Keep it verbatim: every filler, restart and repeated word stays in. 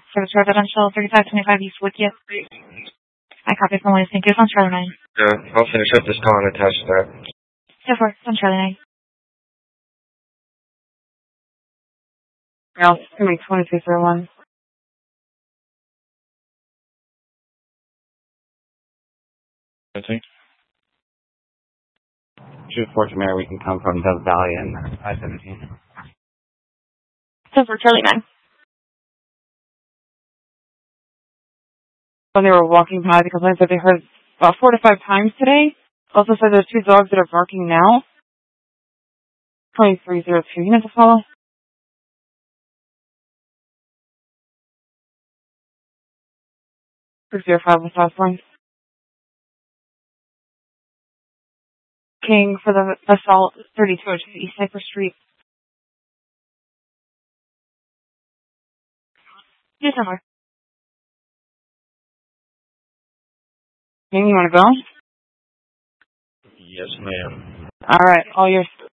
Service Residential, thirty-five twenty-five East Woodgate. I copy from Williams. Thank you. It's on Charlie nine. Yeah, I'll finish up this call and attach that. So far, it's on Charlie nine. Well, it's going to be twenty-two zero one. I think. Shoot Fort Mary, we can come from Dove Valley and I seventeen. So for Charlie nine. When they were walking by, the complaints that they heard about four to five times today. Also said there's two dogs that are barking now. twenty-three zero two. You need to follow? six zero five was last one. King for the assault, thirty-two oh two East Cypress Street. Yes, so far. King, you want to go? Yes, ma'am. All right, all yours.